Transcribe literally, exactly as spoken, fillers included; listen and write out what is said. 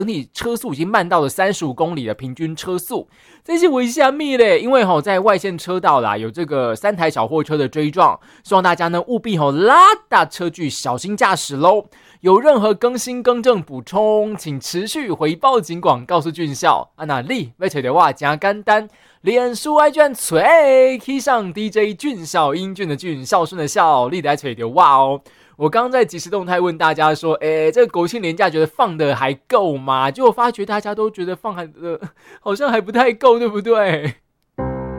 整体车速已经慢到了三十五公里的平均车速。这是为什么嘞？因为吼在外线车道啦，有这个三台小货车的追撞，希望大家呢务必吼拉大车距，小心驾驶喽。有任何更新、更正、补充，请持续回报警广，告诉俊孝。啊，那你要找到我真简单，脸书 I G 吹，可以上 D J 俊孝，英俊的俊，孝顺的孝，你来找到我哦。我刚刚在即时动态问大家说，诶，这个国庆连假觉得放的还够吗？结果发觉大家都觉得放的好像还不太够，对不对？